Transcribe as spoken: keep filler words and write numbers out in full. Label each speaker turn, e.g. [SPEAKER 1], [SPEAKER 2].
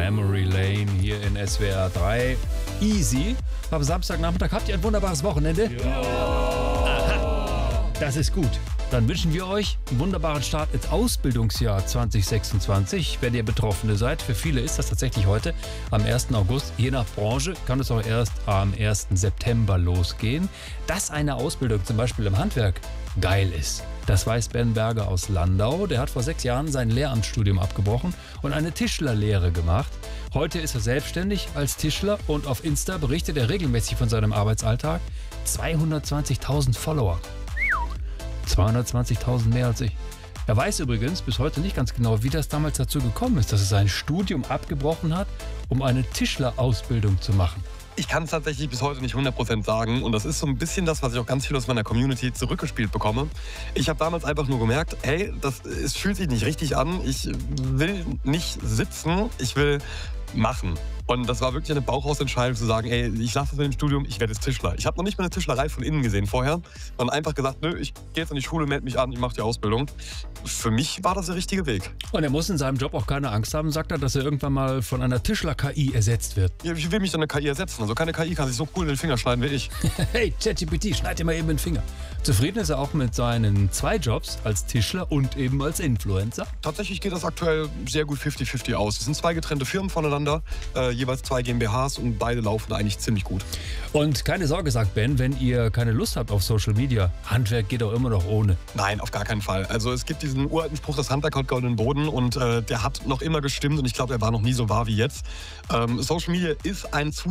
[SPEAKER 1] Memory Lane hier in S W R drei. Easy. Am Samstagnachmittag habt ihr ein wunderbares Wochenende? Ja. Aha. Das ist gut. Dann wünschen wir euch einen wunderbaren Start ins Ausbildungsjahr zwanzig sechsundzwanzig, wenn ihr Betroffene seid. Für viele ist das tatsächlich heute am ersten August. Je nach Branche kann es auch erst am ersten September losgehen. Dass eine Ausbildung zum Beispiel im Handwerk geil ist, das weiß Ben Berger aus Landau. Der hat vor sechs Jahren sein Lehramtsstudium abgebrochen und eine Tischlerlehre gemacht. Heute ist er selbstständig als Tischler und auf Insta berichtet er regelmäßig von seinem Arbeitsalltag. zweihundertzwanzigtausend Follower. zweihundertzwanzigtausend mehr als ich. Er weiß übrigens bis heute nicht ganz genau, wie das damals dazu gekommen ist, dass er sein Studium abgebrochen hat, um eine Tischlerausbildung zu machen.
[SPEAKER 2] Ich kann es tatsächlich bis heute nicht hundert Prozent sagen und das ist so ein bisschen das, was ich auch ganz viel aus meiner Community zurückgespielt bekomme. Ich habe damals einfach nur gemerkt, hey, das, es fühlt sich nicht richtig an, ich will nicht sitzen, ich will machen. Und das war wirklich eine Bauchhausentscheidung zu sagen, ey, ich lasse das mit dem Studium, ich werde jetzt Tischler. Ich habe noch nicht mal eine Tischlerei von innen gesehen vorher und einfach gesagt, nö, ich gehe jetzt in die Schule, melde mich an, ich mache die Ausbildung. Für mich war das der richtige Weg.
[SPEAKER 1] Und er muss in seinem Job auch keine Angst haben, sagt er, dass er irgendwann mal von einer Tischler-K I ersetzt wird.
[SPEAKER 2] Ja, ich will mich dann eine K I ersetzen. Also keine K I kann sich so cool in den Finger schneiden wie ich.
[SPEAKER 1] Hey, ChatGPT, schneid dir mal eben den Finger. Zufrieden ist er auch mit seinen zwei Jobs als Tischler und eben als Influencer?
[SPEAKER 2] Tatsächlich geht das aktuell sehr gut fünfzig fünfzig aus. Es sind zwei getrennte Firmen voneinander, äh, jeweils zwei GmbHs und beide laufen eigentlich ziemlich gut.
[SPEAKER 1] Und keine Sorge, sagt Ben, wenn ihr keine Lust habt auf Social Media, Handwerk geht auch immer noch ohne.
[SPEAKER 2] Nein, auf gar keinen Fall. Also es gibt diesen uralten Spruch, das Handwerk hat goldenen Boden und äh, der hat noch immer gestimmt und ich glaube, er war noch nie so wahr wie jetzt. Ähm, Social Media ist ein